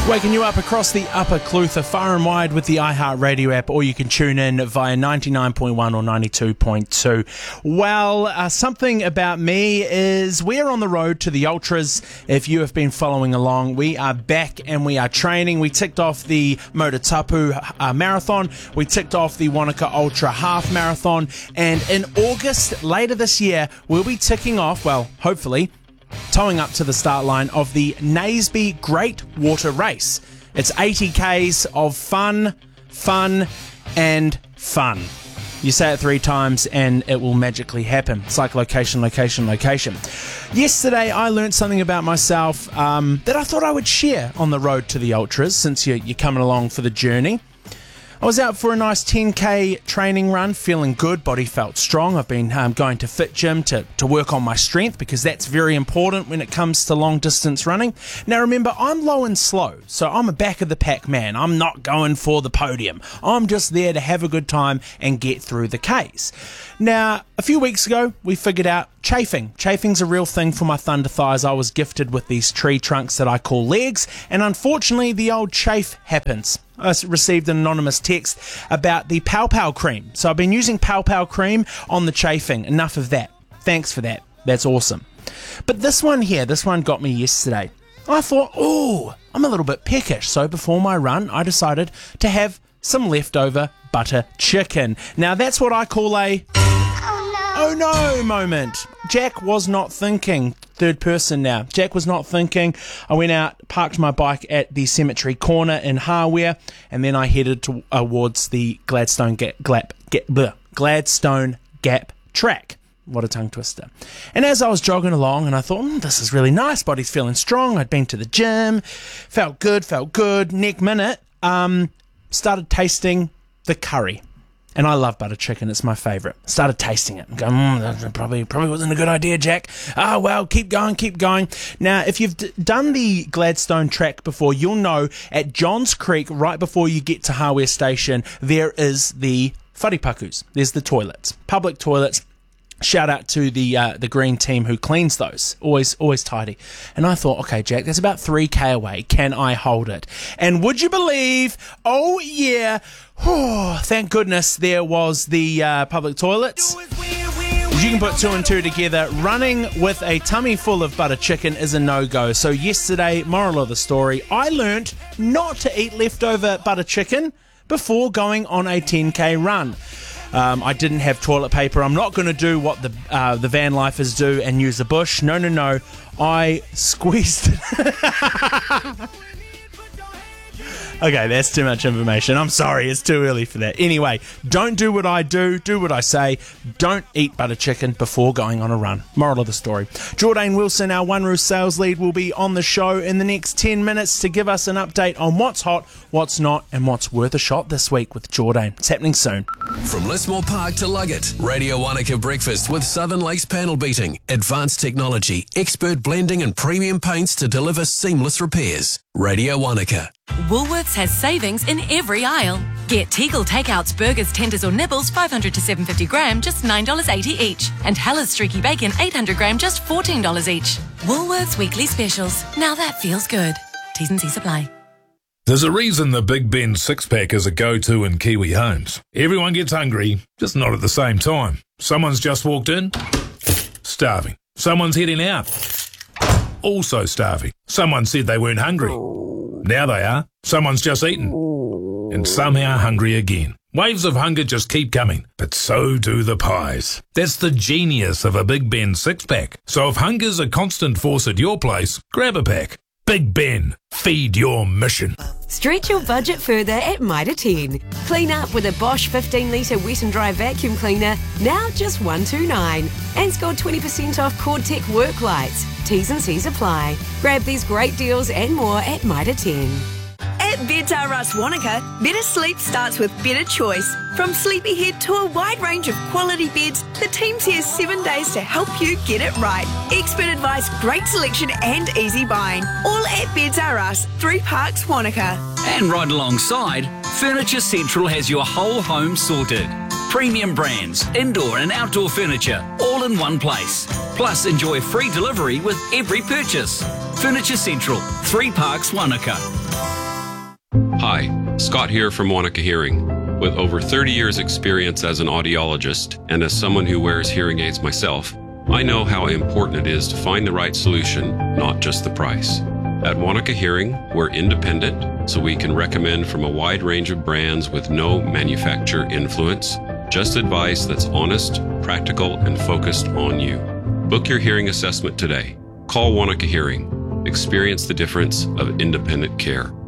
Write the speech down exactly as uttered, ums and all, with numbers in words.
Waking you up across the Upper Clutha, far and wide with the iHeartRadio app, or you can tune in via ninety-nine point one or ninety-two point two. Well, uh, something about me is we're on the road to the Ultras. If you have been following along, we are back and we are training. We ticked off the Motutapu uh, Marathon. We ticked off the Wanaka Ultra Half Marathon. And in August, later this year, we'll be ticking off, well, hopefully, towing up to the start line of the Naseby Great Water Race. It's eighty kays of fun, fun, and fun. You say it three times and it will magically happen. It's like location, location, location. Yesterday, I learned something about myself um, that I thought I would share on the road to the Ultras, since you're, you're coming along for the journey. I was out for a nice ten k training run, feeling good, body felt strong. I've been um, going to Fit Gym to, to work on my strength, because that's very important when it comes to long distance running. Now remember, I'm low and slow, so I'm a back of the pack man. I'm not going for the podium. I'm just there to have a good time and get through the Ks. Now, a few weeks ago, we figured out chafing. Chafing's a real thing for my thunder thighs. I was gifted with these tree trunks that I call legs, and unfortunately the old chafe happens. I received an anonymous text about the Pow Pow cream. So I've been using Pow Pow cream on the chafing. Enough of that. Thanks for that. That's awesome. But this one here, this one got me yesterday. I thought, oh, I'm a little bit peckish. So before my run, I decided to have some leftover butter chicken. Now that's what I call a oh no moment. Jack was not thinking. Third person now. Jack was not thinking. I went out, parked my bike at the Cemetery Corner in Harware, and then I headed towards the Gladstone Gap, Gap, Gap, bleh, Gladstone Gap track. What a tongue twister. And as I was jogging along, and I thought, mm, this is really nice, body's feeling strong. I'd been to the gym, felt good, felt good. Next minute, um, started tasting the curry. And I love butter chicken. It's my favourite. Started tasting it and going, mm, that probably, probably wasn't a good idea, Jack. Ah, well, keep going, keep going. Now, if you've d- done the Gladstone track before, you'll know at Johns Creek, right before you get to Harware Station, there is the wharipakus. There's the toilets, public toilets. Shout out to the uh, the green team who cleans those. Always, always tidy. And I thought, okay, Jack, that's about three k away. Can I hold it? And would you believe, oh yeah, oh, thank goodness there was the uh, public toilets. You can put two and two together. Running with a tummy full of butter chicken is a no-go. So yesterday, moral of the story, I learnt not to eat leftover butter chicken before going on a ten k run. Um, I didn't have toilet paper. I'm not going to do what the uh, the van lifers do and use a bush. No, no, no. I squeezed it. Okay, that's too much information. I'm sorry, it's too early for that. Anyway, don't do what I do, do what I say. Don't eat butter chicken before going on a run. Moral of the story. Jordan Wilson, our One Roof sales lead, will be on the show in the next ten minutes to give us an update on what's hot, what's not, and what's worth a shot this week with Jordan. It's happening soon. From Lismore Park to Luggett, Radio Wanaka Breakfast with Southern Lakes panel beating, advanced technology, expert blending and premium paints to deliver seamless repairs. Radio Wanaka. Woolworths has savings in every aisle. Get Teagle Takeouts, burgers, tenders or nibbles five hundred to seven fifty gram, just nine dollars eighty each. And Heller's Streaky Bacon eight hundred gram, just fourteen dollars each. Woolworths weekly specials. Now that feels good. T's and C's apply. There's a reason the Big Ben six-pack is a go-to in Kiwi homes. Everyone gets hungry, just not at the same time. Someone's just walked in, starving. Someone's heading out, also starving. Someone said they weren't hungry. Now they are. Someone's just eaten, and somehow hungry again. Waves of hunger just keep coming, but so do the pies. That's the genius of a Big Ben six-pack. So if hunger's a constant force at your place, grab a pack. Big Ben, feed your mission. Stretch your budget further at Mitre ten. Clean up with a Bosch fifteen litre wet and dry vacuum cleaner, now just one hundred twenty-nine dollars. And score twenty percent off Cordtech work lights. T's and C's apply. Grab these great deals and more at Mitre ten. At Beds R Us Wanaka, better sleep starts with better choice. From Sleepyhead to a wide range of quality beds, the team's here seven days to help you get it right. Expert advice, great selection and easy buying. All at Beds R Us, Three Parks, Wanaka. And right alongside, Furniture Central has your whole home sorted. Premium brands, indoor and outdoor furniture, all in one place. Plus, enjoy free delivery with every purchase. Furniture Central, Three Parks, Wanaka. Hi, Scott here from Wanaka Hearing. With over thirty years experience as an audiologist and as someone who wears hearing aids myself, I know how important it is to find the right solution, not just the price. At Wanaka Hearing, we're independent, so we can recommend from a wide range of brands with no manufacturer influence, just advice that's honest, practical, and focused on you. Book your hearing assessment today. Call Wanaka Hearing. Experience the difference of independent care.